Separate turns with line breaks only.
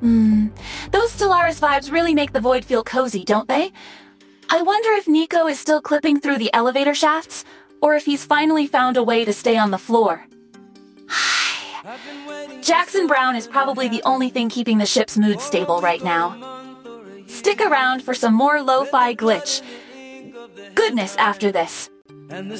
Those Stellaris vibes really make the void feel cozy, don't they? I wonder if Nico is still clipping through the elevator shafts, or if he's finally found a way to stay on the floor. Jackson Brown is probably the only thing keeping the ship's mood stable right now. Stick around for some more lo-fi glitch goodness after this.